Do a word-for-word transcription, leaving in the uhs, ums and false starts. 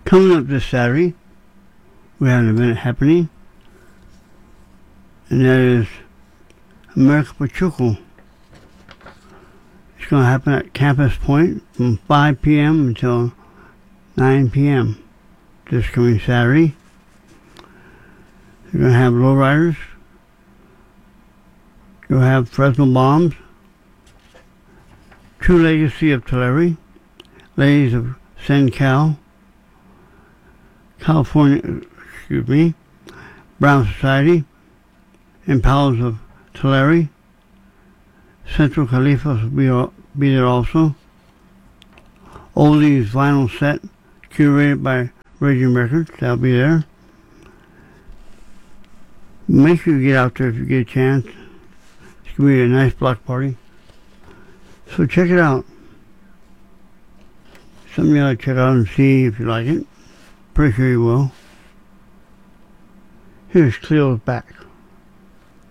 Coming up this Saturday, we have an event happening, and that is America Pachuco. It's going to happen at Campus Point from five p.m. until nine p.m. this coming Saturday. They're going to have lowriders. You'll have Fresno Bombs, True Legacy of Tulare, Ladies of San Cal, California, excuse me, Brown Society, Impalas of Tulare, Central Califas will be, be there also. Oldies vinyl set curated by Raging Records, that'll be there. Make sure you get out there if you get a chance. It's going to be a nice block party. So check it out. Something you ought to check out and see if you like it. Pretty sure you will. Here's Cleo's back.